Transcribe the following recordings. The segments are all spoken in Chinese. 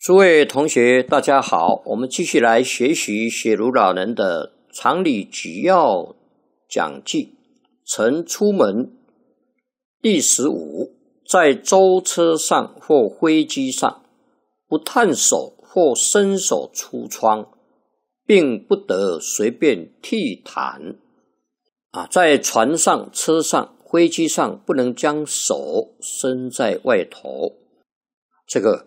诸位同学大家好，我们继续来学习雪茹老人的常理举要讲记，曾出门第15，在舟车上或飞机上，不探手或伸手出窗，并不得随便倜傥。在船上、车上、飞机上不能将手伸在外头，这个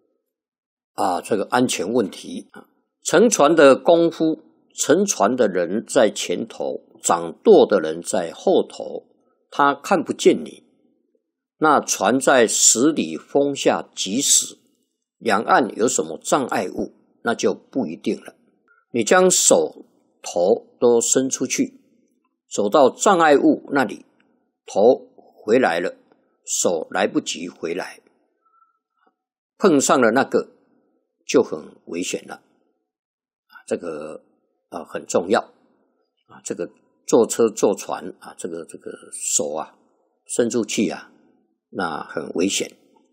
安全问题。乘船的功夫，乘船的人在前头，掌舵的人在后头，他看不见你。那船在10里风下疾驶，两岸有什么障碍物，那就不一定了。你将手头都伸出去，走到障碍物那里，头回来了，手来不及回来，碰上了那个就很危险了。这个很重要。这个坐车坐船这个手伸出去那很危险。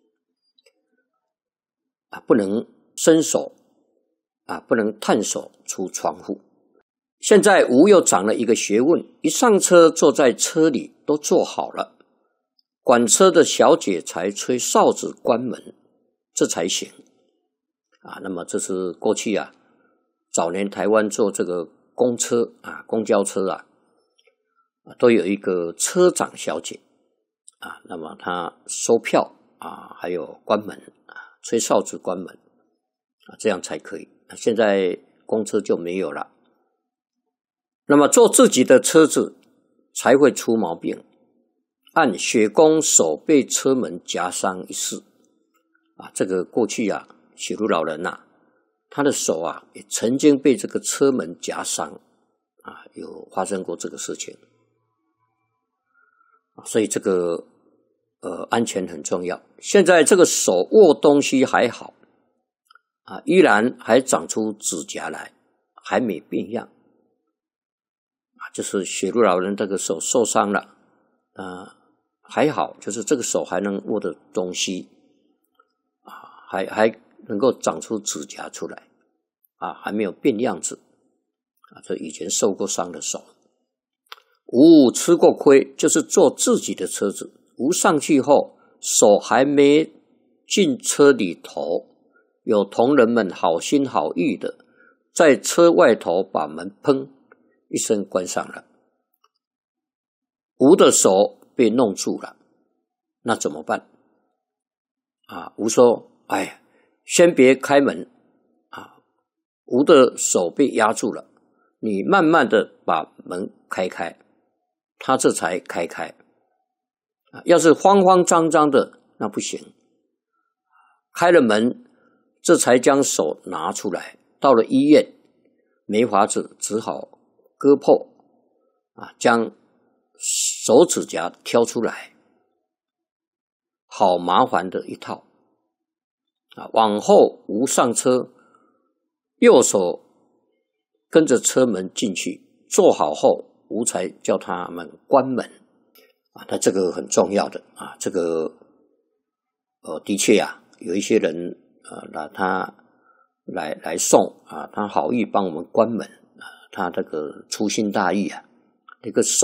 不能伸手不能探手出窗户。现在吴又长了一个学问，一上车坐在车里都坐好了，管车的小姐才吹哨子关门，这才行。那么这是过去早年台湾坐这个公车公交车都有一个车长小姐那么她收票还有关门吹哨子关门这样才可以。现在公车就没有了。那么坐自己的车子才会出毛病。按雪公手被车门夹伤一事这个过去雪茹老人他的手也曾经被这个车门夹伤有发生过这个事情。所以这个安全很重要。现在这个手握东西还好依然还长出指甲来，还没变样就是雪茹老人这个手受伤了还好，就是这个手还能握的东西还能够长出指甲出来还没有变样子这以前受过伤的手。吴吃过亏，就是坐自己的车子，吴上去后手还没进车里头，有同仁们好心好意的在车外头把门砰一声关上了，吴的手被弄住了，那怎么办吴说先别开门吴的手被压住了，你慢慢的把门开开，他这才开开要是慌慌张张的那不行。开了门这才将手拿出来，到了医院没法子，只好割破将手指甲挑出来，好麻烦的一套往后吴上车，右手跟着车门进去，坐好后吴才叫他们关门那这个很重要的这个的确有一些人他来送他好意帮我们关门他这个粗心大意这个手